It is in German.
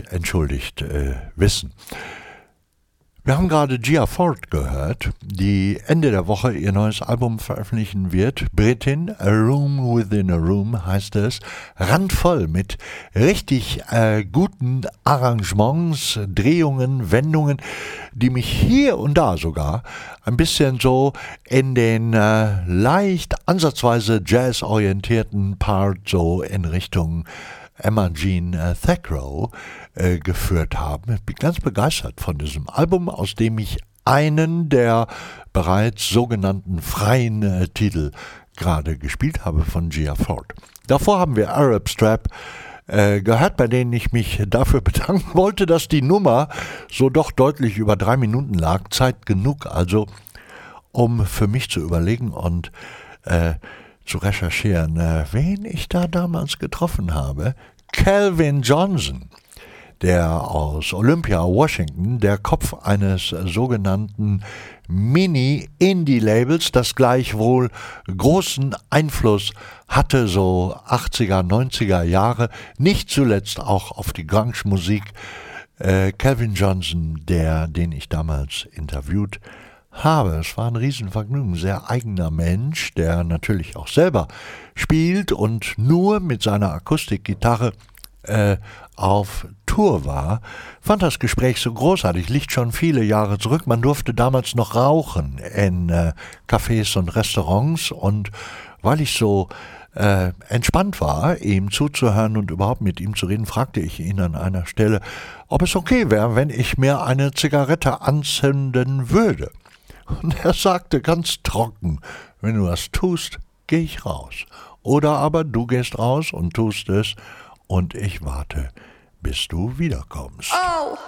entschuldigt wissen. Wir haben gerade Gia Ford gehört, die Ende der Woche ihr neues Album veröffentlichen wird. Britin, A Room Within a Room heißt es. Randvoll mit richtig guten Arrangements, Drehungen, Wendungen, die mich hier und da sogar ein bisschen so in den leicht ansatzweise jazzorientierten Part so in Richtung Emma Jean Thackeray geführt haben. Ich bin ganz begeistert von diesem Album, aus dem ich einen der bereits sogenannten freien Titel gerade gespielt habe von Gia Ford. Davor haben wir Arab Strap gehört, bei denen ich mich dafür bedanken wollte, dass die Nummer so doch deutlich über 3 Minuten lag. Zeit genug also, um für mich zu überlegen und zu recherchieren, wen ich da damals getroffen habe. Calvin Johnson, der aus Olympia, Washington, der Kopf eines sogenannten Mini-Indie-Labels, das gleichwohl großen Einfluss hatte, so 80er, 90er Jahre, nicht zuletzt auch auf die Grunge-Musik. Calvin Johnson, den ich damals interviewt habe. Es war ein Riesenvergnügen, sehr eigener Mensch, der natürlich auch selber spielt und nur mit seiner Akustikgitarre auf Tour war. Fand das Gespräch so großartig, liegt schon viele Jahre zurück. Man durfte damals noch rauchen in Cafés und Restaurants, und weil ich so entspannt war, ihm zuzuhören und überhaupt mit ihm zu reden, fragte ich ihn an einer Stelle, ob es okay wäre, wenn ich mir eine Zigarette anzünden würde. Und er sagte ganz trocken, wenn du das tust, gehe ich raus. Oder aber du gehst raus und tust es und ich warte, bis du wiederkommst. Oh.